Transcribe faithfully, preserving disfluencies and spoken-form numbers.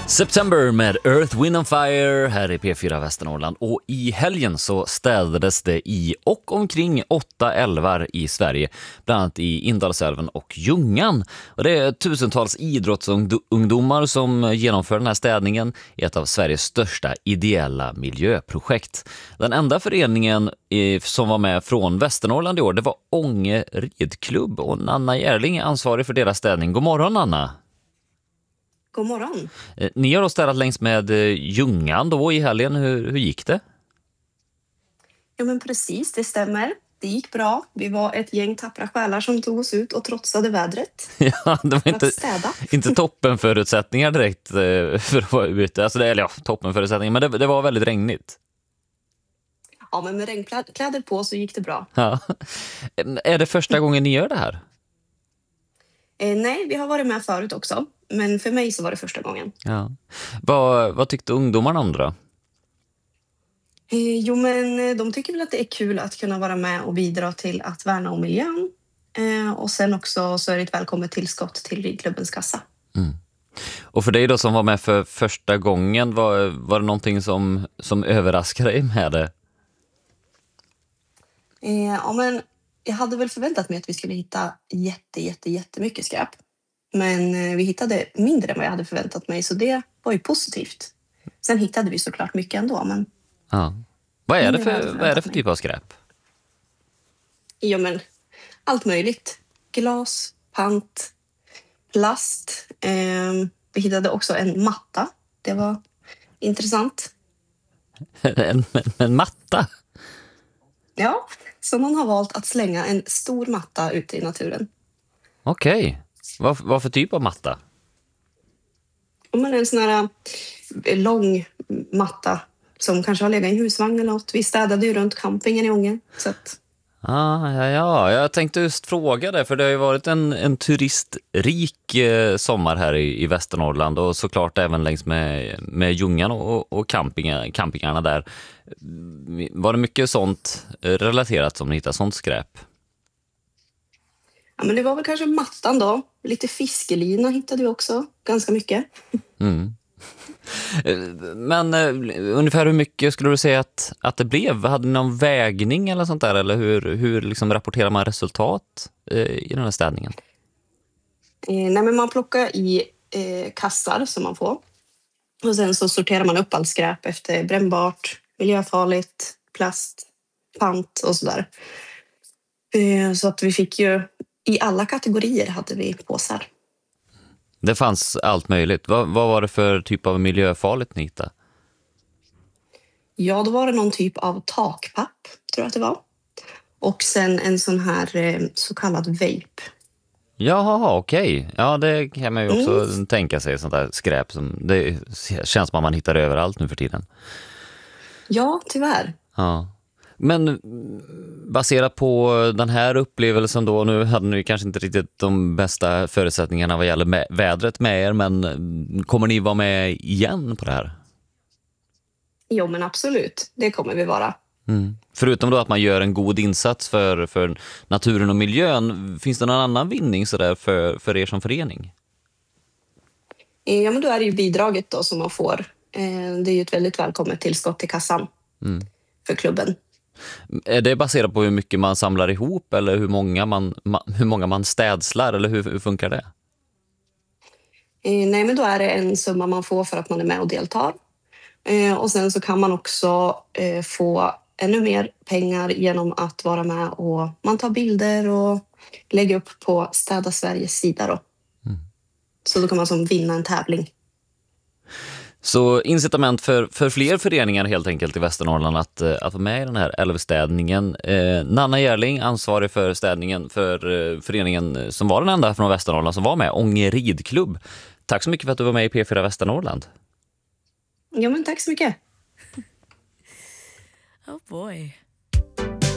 September med Earth, Wind and Fire här i P fyra Västernorrland, och i helgen så städades det i och omkring åtta älvar i Sverige, bland annat i Indalsälven och Ljungan. Och det är tusentals idrottsungdomar som genomför den här städningen i ett av Sveriges största ideella miljöprojekt. Den enda föreningen som var med från Västernorrland i år, det var Ånge ridklubb, och Nanna Järling är ansvarig för deras städning. God morgon, Nanna! God morgon. Ni har då städat längs med Ljungan då i helgen. Hur, hur gick det? Ja, men precis, det stämmer. Det gick bra. Vi var ett gäng tappra själar som tog oss ut och trotsade vädret. Ja, det var inte, inte toppen förutsättningar direkt för att vara ute. Alltså det, eller ja, toppen förutsättningar, men det, det var väldigt regnigt. Ja, men med regnkläder på så gick det bra. Ja. Är det första gången ni gör det här? Eh, nej, vi har varit med förut också. Men för mig så var det första gången. Ja. Vad, vad tyckte ungdomarna om det då? Eh, jo, men de tycker väl att det är kul att kunna vara med och bidra till att värna om miljön. Eh, och sen också så är det ett välkommet tillskott till ridklubbens kassa. Mm. Och för dig då som var med för första gången, var, var det någonting som, som överraskade dig med det? Eh, ja, men jag hade väl förväntat mig att vi skulle hitta jätte, jätte, jättemycket skräp. Men vi hittade mindre än vad jag hade förväntat mig, så det var ju positivt. Sen hittade vi såklart mycket ändå. Men ja. Vad är det för, vad är det för typ av skräp? Ja, men allt möjligt. Glas, pant, plast. Eh, vi hittade också en matta. Det var intressant. en, en, en matta? Ja, så någon har valt att slänga en stor matta ute i naturen. Okej. Okay. Vad, vad för typ av matta? Men en sån här lång matta som kanske har legat i en husvagn eller något. Vi städade ju runt campingen i Ånge. Så att... ah, ja, ja, jag tänkte just fråga det, för det har ju varit en, en turistrik eh, sommar här i, i Västernorrland, och såklart även längs med, med Ljungan och, och campingar, campingarna där. Var det mycket sånt relaterat som ni hittade, sånt skräp? Ja, men det var väl kanske mattan då. Lite fiskelina hittade vi också. Ganska mycket. Mm. Men uh, ungefär hur mycket skulle du säga att, att det blev? Hade ni någon vägning eller sånt där? Eller hur, hur liksom rapporterar man resultat uh, i den här städningen? Eh, nej, men man plockar i eh, kassar som man får. Och sen så sorterar man upp all skräp efter brännbart, miljöfarligt, plast, pant och sådär. Eh, så att vi fick ju... I alla kategorier hade vi påsar. Det fanns allt möjligt. Vad, vad var det för typ av miljöfarligt ni hittade? Ja, då var det någon typ av takpapp, tror jag att det var. Och sen en sån här eh, så kallad vape. Jaha, okej. Okay. Ja, det kan man ju också Mm. tänka sig, sånt där skräp. Som, det känns som att man hittar överallt nu för tiden. Ja, tyvärr. Ja. Men baserat på den här upplevelsen då, nu hade ni kanske inte riktigt de bästa förutsättningarna vad gäller med, vädret med er, men kommer ni vara med igen på det här? Jo, men absolut. Det kommer vi vara. Mm. Förutom då att man gör en god insats för, för naturen och miljön, finns det någon annan vinning så där för, för er som förening? Ja, men då är det ju bidraget då som man får. Det är ju ett väldigt välkommet tillskott till kassan mm. för klubben. Är det baserat på hur mycket man samlar ihop eller hur många man, hur många man städslar, eller hur, hur funkar det? Eh, nej, men då är det en summa man får för att man är med och deltar. Eh, och sen så kan man också eh, få ännu mer pengar genom att vara med och man tar bilder och lägger upp på Städa Sveriges sida då. Mm. Så då kan man som vinna en tävling. Så incitament för, för fler föreningar helt enkelt i Västernorrland att, att vara med i den här älvstädningen. Eh, Nanna Järling, ansvarig för städningen för eh, föreningen som var den enda från Västernorrland som var med, Ånge ridklubb. Tack så mycket för att du var med i P fyra Västernorrland. Ja, men tack så mycket. Oh boy.